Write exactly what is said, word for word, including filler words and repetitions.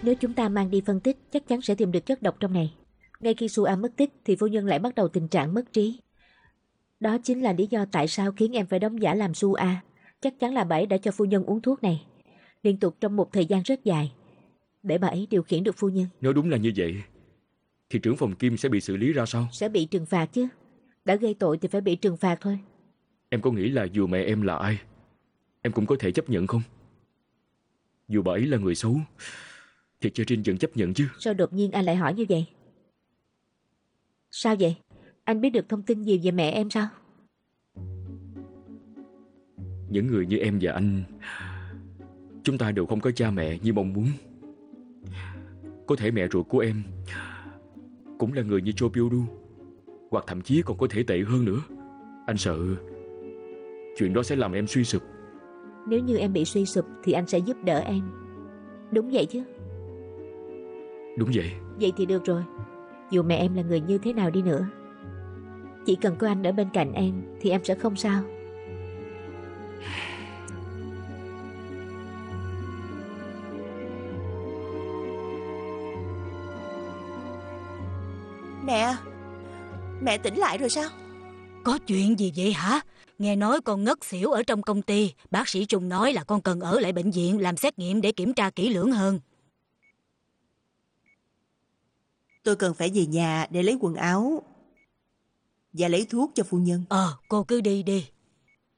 Nếu chúng ta mang đi phân tích, chắc chắn sẽ tìm được chất độc trong này. Ngay khi Su A mất tích thì phu nhân lại bắt đầu tình trạng mất trí. Đó chính là lý do tại sao khiến em phải đóng giả làm Su A. Chắc chắn là bà ấy đã cho phu nhân uống thuốc này liên tục trong một thời gian rất dài, để bà ấy điều khiển được phu nhân. Nếu đúng là như vậy thì trưởng phòng Kim sẽ bị xử lý ra sao? Sẽ bị trừng phạt chứ. Đã gây tội thì phải bị trừng phạt thôi. Em có nghĩ là dù mẹ em là ai, em cũng có thể chấp nhận không? Dù bà ấy là người xấu thì Chơ Trinh vẫn chấp nhận chứ. Sao đột nhiên anh lại hỏi như vậy? Sao vậy? Anh biết được thông tin gì về mẹ em sao? Những người như em và anh, chúng ta đều không có cha mẹ như mong muốn. Có thể mẹ ruột của em cũng là người như Cho Pyo Du, hoặc thậm chí còn có thể tệ hơn nữa. Anh sợ chuyện đó sẽ làm em suy sụp. Nếu như em bị suy sụp thì anh sẽ giúp đỡ em. Đúng vậy chứ? Đúng vậy. Vậy thì được rồi. Dù mẹ em là người như thế nào đi nữa, chỉ cần có anh ở bên cạnh em thì em sẽ không sao. Mẹ, mẹ tỉnh lại rồi sao? Có chuyện gì vậy hả? Nghe nói con ngất xỉu ở trong công ty. Bác sĩ Trung nói là con cần ở lại bệnh viện làm xét nghiệm để kiểm tra kỹ lưỡng hơn. Tôi cần phải về nhà để lấy quần áo và lấy thuốc cho phu nhân. Ờ, cô cứ đi đi.